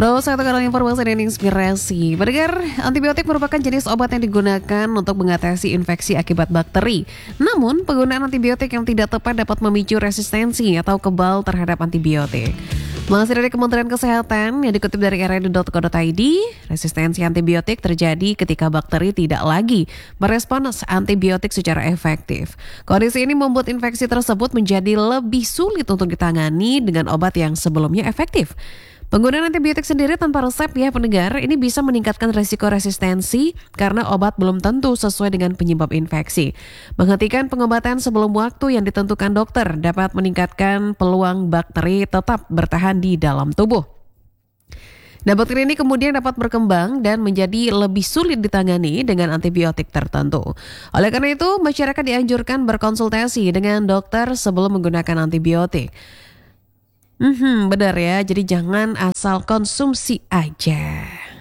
Terus satu kali informasi dan inspirasi. Pendengar, antibiotik merupakan jenis obat yang digunakan untuk mengatasi infeksi akibat bakteri. Namun, penggunaan antibiotik yang tidak tepat dapat memicu resistensi atau kebal terhadap antibiotik. Masih dari Kementerian Kesehatan yang dikutip dari rri.co.id, resistensi antibiotik terjadi ketika bakteri tidak lagi merespons antibiotik secara efektif. Kondisi ini membuat infeksi tersebut menjadi lebih sulit untuk ditangani dengan obat yang sebelumnya efektif. Penggunaan antibiotik sendiri tanpa resep ya pendengar, ini bisa meningkatkan resiko resistensi karena obat belum tentu sesuai dengan penyebab infeksi. Menghentikan pengobatan sebelum waktu yang ditentukan dokter dapat meningkatkan peluang bakteri tetap bertahan di dalam tubuh. Nah, bakteri ini kemudian dapat berkembang dan menjadi lebih sulit ditangani dengan antibiotik tertentu. Oleh karena itu, masyarakat dianjurkan berkonsultasi dengan dokter sebelum menggunakan antibiotik. Benar ya, jadi jangan asal konsumsi aja.